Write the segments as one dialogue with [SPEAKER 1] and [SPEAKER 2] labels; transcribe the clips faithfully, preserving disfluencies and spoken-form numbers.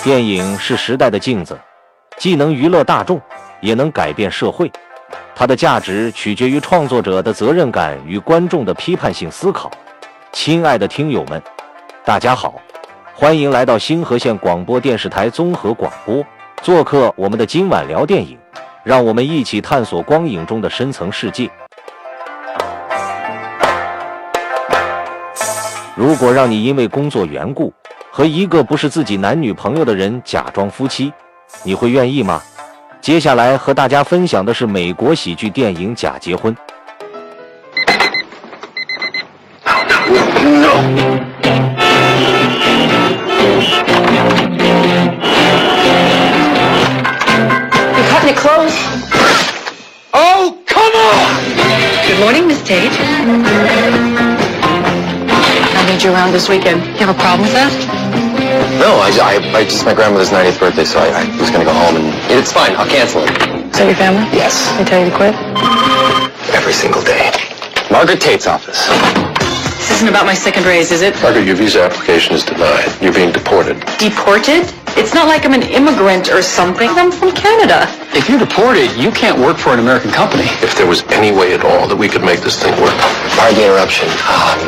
[SPEAKER 1] 电影是时代的镜子，既能娱乐大众，也能改变社会。它的价值取决于创作者的责任感与观众的批判性思考。亲爱的听友们，大家好，欢迎来到星河县广播电视台综合广播，做客我们的今晚聊电影，让我们一起探索光影中的深层世界。如果让你因为工作缘故和一个不是自己男女朋友的人假装夫妻，你会愿意吗？接下来和大家分享的是美国喜剧电影《假结婚》。
[SPEAKER 2] No. You're cutting it close.
[SPEAKER 3] Oh, come on!
[SPEAKER 2] Good morning, Miss Tate. I'll need you around this weekend. You have a problem with that?
[SPEAKER 3] No, I, I, I just my grandmother's ninetieth birthday, so I, I was going to go home, and it's fine. I'll cancel it.
[SPEAKER 2] Is that your family?
[SPEAKER 3] Yes.
[SPEAKER 2] They tell you to quit?
[SPEAKER 3] Every single day. Margaret Tate's office.
[SPEAKER 2] This isn't about my second raise, is it?
[SPEAKER 4] Margaret, your visa application is denied. You're being deported.
[SPEAKER 2] Deported? It's not like I'm an immigrant or something. I'm from Canada.
[SPEAKER 5] If you're deported, you can't work for an American company.
[SPEAKER 4] If there was any way at all that we could make this thing work.
[SPEAKER 3] Pardon the interruption. Um...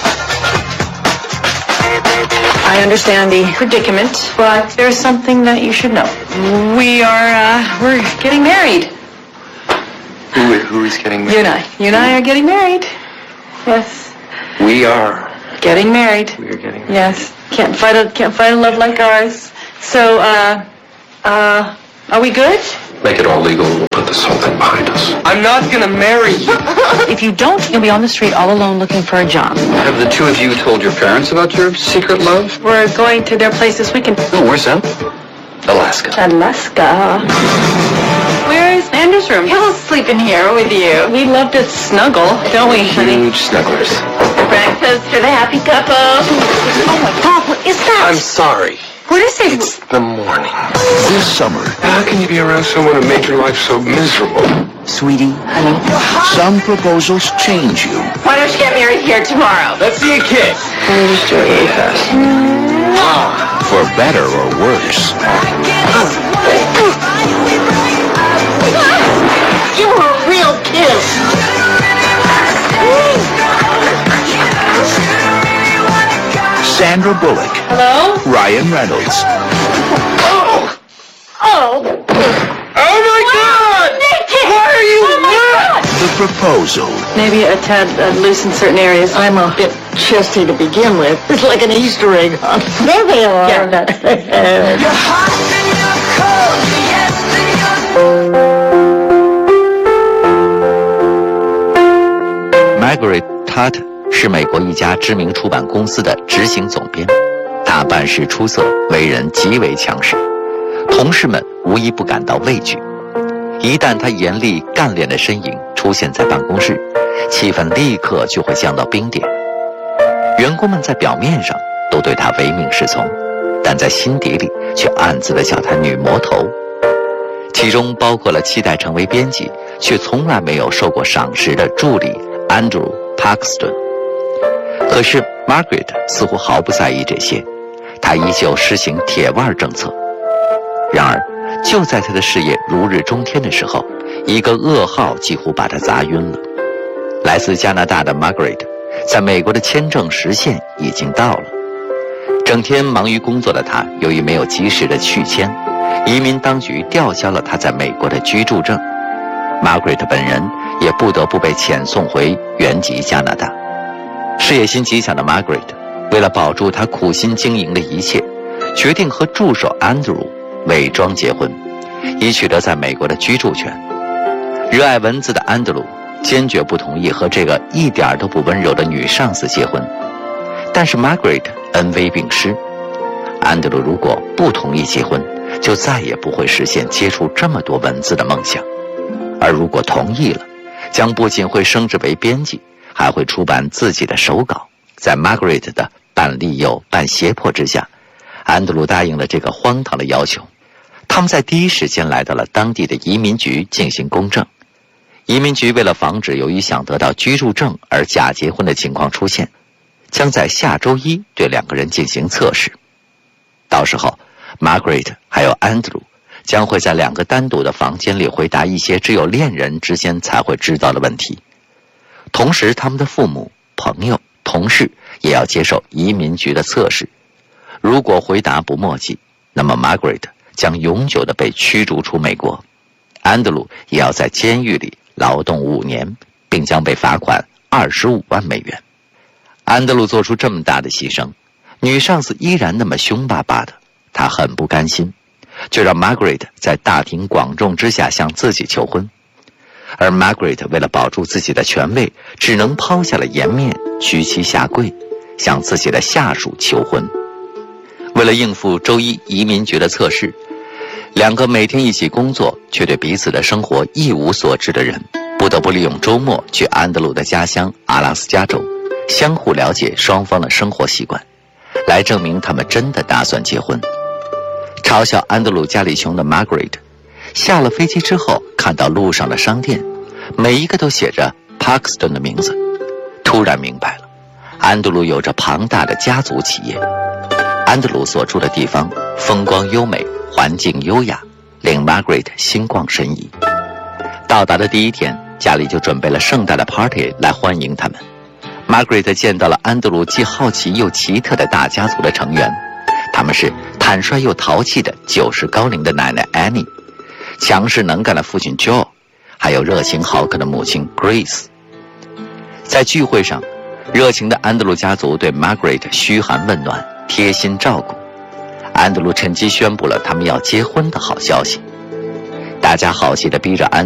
[SPEAKER 2] I understand the predicament, but there's something that you should know. We are, uh, we're getting married.
[SPEAKER 3] Who, who is getting married?
[SPEAKER 2] You and I. You and I are getting married. Yes.
[SPEAKER 3] We are.
[SPEAKER 2] Getting married.
[SPEAKER 3] We are getting married.
[SPEAKER 2] Yes. Can't fight a, can't fight a love like ours. So, uh, uh, are we good?
[SPEAKER 4] Make it all legal and we'll put this whole thing behind us.
[SPEAKER 3] I'm not gonna marry you.
[SPEAKER 2] If you don't, you'll be on the street all alone looking for a job.
[SPEAKER 5] Have the two of you told your parents about your secret love?
[SPEAKER 2] We're going to their place this weekend.
[SPEAKER 5] Oh, where's that?
[SPEAKER 3] Alaska.
[SPEAKER 2] Alaska. Where is Andrew's room? He'll sleep in here with you. We love to snuggle, don't we, honey?
[SPEAKER 3] Huge snugglers.
[SPEAKER 2] Breakfast for the happy couple. Oh my God, what is that?
[SPEAKER 3] I'm sorry.
[SPEAKER 2] What is it?
[SPEAKER 3] It's the morning.
[SPEAKER 4] This summer, how can you be around someone who made your life so miserable?
[SPEAKER 6] Sweetie, honey, some proposals change you.
[SPEAKER 2] Why don't you get married here tomorrow?
[SPEAKER 3] Let's see a kiss.
[SPEAKER 2] Let me just do it really fast.
[SPEAKER 6] For better or worse.
[SPEAKER 2] You were a real kiss.
[SPEAKER 6] Sandra Bullock.
[SPEAKER 2] Hello?
[SPEAKER 6] Ryan Reynolds.
[SPEAKER 2] Oh! Oh!
[SPEAKER 3] Oh my God!
[SPEAKER 2] Naked!
[SPEAKER 3] Why are you
[SPEAKER 2] oh
[SPEAKER 3] wet?
[SPEAKER 6] The Proposal.
[SPEAKER 2] Maybe a tad uh, loose in certain areas. I'm a bit chesty to begin with. It's like an Easter egg hunt. There they are. Yeah, that.
[SPEAKER 7] Margaret Tate 是美国一家知名出版公司的执行总编，他办事出色，为人极为强势，同事们无一不感到畏惧。一旦他严厉干练的身影出现在办公室，气氛立刻就会降到冰点。员工们在表面上都对他唯命是从，但在心底里却暗自地叫他女魔头。其中包括了期待成为编辑却从来没有受过赏识的助理 Andrew Paxton。可是 Margaret 似乎毫不在意这些，她依旧实行铁腕政策。然而就在她的事业如日中天的时候，一个噩耗几乎把她砸晕了。来自加拿大的 Margaret 在美国的签证时限已经到了，整天忙于工作的她由于没有及时的续签，移民当局吊销了她在美国的居住证， Margaret 本人也不得不被遣送回原籍加拿大。事业心极强的 Margaret 为了保住她苦心经营的一切，决定和助手 Andrew 伪装结婚，以取得在美国的居住权。热爱文字的 Andrew 坚决不同意和这个一点都不温柔的女上司结婚，但是 Margaret 恩威并施。Andrew 如果不同意结婚，就再也不会实现接触这么多文字的梦想，而如果同意了，将不仅会升职为编辑，还会出版自己的手稿。在 Margaret 的半利诱半胁迫之下，安德鲁答应了这个荒唐的要求。他们在第一时间来到了当地的移民局进行公证。移民局为了防止由于想得到居住证而假结婚的情况出现，将在下周一对两个人进行测试。到时候 Margaret 还有安德鲁将会在两个单独的房间里回答一些只有恋人之间才会知道的问题。同时，他们的父母、朋友、同事也要接受移民局的测试。如果回答不默契，那么 Margaret 将永久地被驱逐出美国。安德鲁也要在监狱里劳动五年，并将被罚款二十五万美元。安德鲁做出这么大的牺牲，女上司依然那么凶巴巴的，他很不甘心，就让 Margaret 在大庭广众之下向自己求婚。而 Margaret 为了保住自己的权位，只能抛下了颜面，屈膝下跪，向自己的下属求婚。为了应付周一移民局的测试，两个每天一起工作却对彼此的生活一无所知的人，不得不利用周末去安德鲁的家乡阿拉斯加州，相互了解双方的生活习惯，来证明他们真的打算结婚。嘲笑安德鲁家里穷的 Margaret， 下了飞机之后看到路上的商店，每一个都写着 Paxton 的名字，突然明白了，安德鲁有着庞大的家族企业。安德鲁所住的地方风光优美，环境优雅，令 Margaret 心旷神怡。到达的第一天，家里就准备了盛大的 party 来欢迎他们。Margaret 见到了安德鲁既好奇又奇特的大家族的成员，他们是坦率又淘气的九十高龄的奶奶 Annie， 强势能干的父亲 Joe， 还有热情好客的母亲 Grace。 在聚会上，热情的安德鲁家族对 Margaret 嘘寒问暖，贴心照顾。安德鲁趁机宣布了他们要结婚的好消息，大家好奇地逼着安